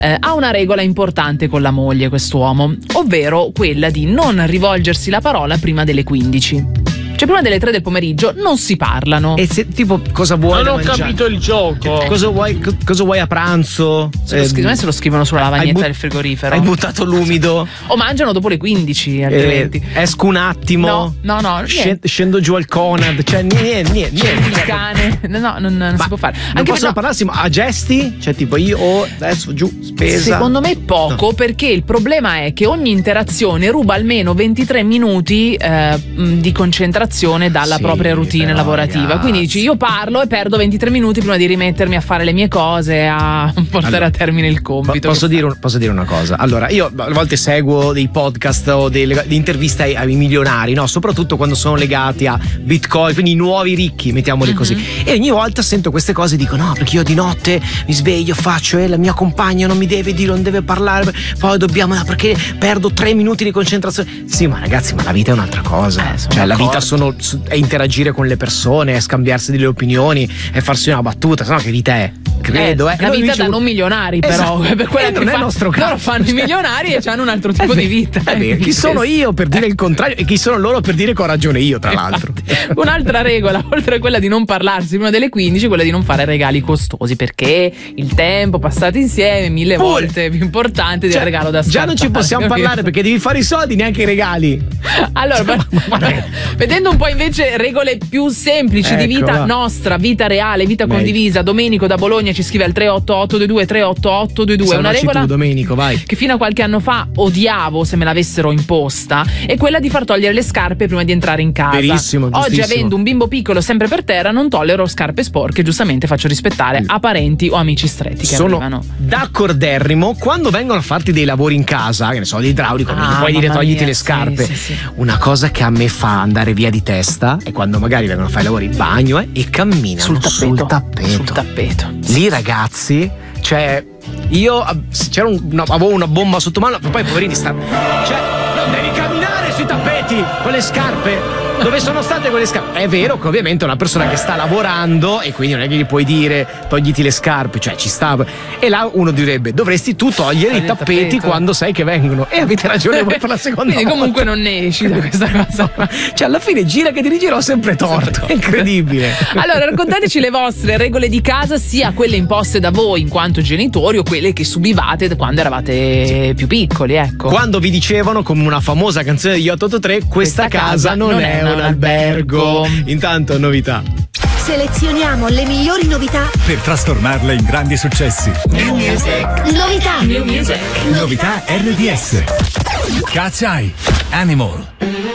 ha una regola importante con la moglie, quest'uomo, ovvero quella di non rivolgersi la parola prima delle 15. Cioè prima delle 3 del pomeriggio non si parlano. E se, tipo, cosa vuoi? Non ho capito il gioco. Cosa vuoi a pranzo? Secondo me se lo scrivono sulla lavagnetta del frigorifero. Hai buttato l'umido? O mangiano dopo le 15, altrimenti. Esco un attimo. No. Scendo giù al Conad. Cioè, niente. Il cane. No, non si può fare. Non possono parlarsi a gesti? Cioè, tipo io adesso giù, spesa. Secondo me poco, perché il problema è che ogni interazione ruba almeno 23 minuti di concentrazione dalla propria routine lavorativa. Ragazzi. Quindi dici, io parlo e perdo 23 minuti prima di rimettermi a fare le mie cose, a portare a termine il compito. Posso dire una cosa? Allora, io a volte seguo dei podcast o delle interviste ai milionari, no? Soprattutto quando sono legati a Bitcoin, quindi i nuovi ricchi, mettiamoli così. E ogni volta sento queste cose e dico, no, perché io di notte mi sveglio, faccio la mia compagna non mi deve dire, non deve parlare, poi dobbiamo, perché perdo 3 minuti di concentrazione. Sì, ma ragazzi, ma la vita è un'altra cosa. Cioè, la vita è interagire con le persone, è scambiarsi delle opinioni, è farsi una battuta, sennò che vita è? Credo, la vita da non milionari, però per quella che non è il nostro caso. Loro fanno i milionari e hanno un altro tipo di vita. Chi sono io per dire il contrario e chi sono loro per dire che ho ragione io, tra l'altro. Un'altra regola, oltre a quella di non parlarsi prima delle 15, quella di non fare regali costosi, perché il tempo passato insieme è 1000 volte più importante del regalo da scartare. Già non ci possiamo parlare perché devi fare i soldi, neanche i regali. Allora, vedendo un po' invece regole più semplici di vita nostra, vita reale, vita condivisa. Domenico da Bologna ci scrive al 38822 38822. Una regola Domenico, vai. Che fino a qualche anno fa odiavo se me l'avessero imposta, è quella di far togliere le scarpe prima di entrare in casa. Verissimo, oggi, avendo un bimbo piccolo sempre per terra, non tollero scarpe sporche, giustamente faccio rispettare a parenti o amici stretti che arrivano. D'accorderrimo. Quando vengono fatti dei lavori in casa, che ne so, l'idraulico, puoi dire togliti le scarpe. Sì. Una cosa che a me fa andare via di testa è quando magari vengono a fare i lavori in bagno e camminano sul tappeto. Lì, ragazzi, cioè io avevo una bomba sotto mano, poi poverini stanno, cioè non devi camminare sui tappeti con le scarpe. Dove sono state quelle scarpe? È vero che ovviamente è una persona che sta lavorando e quindi non è che gli puoi dire togliti le scarpe, cioè ci sta. E là uno direbbe dovresti tu togliere i tappeti quando sai che vengono. E avete ragione voi per la seconda quindi volta. Comunque non ne esci da questa cosa. Cioè alla fine gira che ti rigiro ho sempre torto. È incredibile. Allora raccontateci le vostre regole di casa, sia quelle imposte da voi in quanto genitori o quelle che subivate quando eravate più piccoli, ecco. Quando vi dicevano, come una famosa canzone degli 883, questa casa non è un albergo. Intanto novità. Selezioniamo le migliori novità per trasformarle in grandi successi. New Music. Novità. New Music. Novità RDS. Cazai. Animal.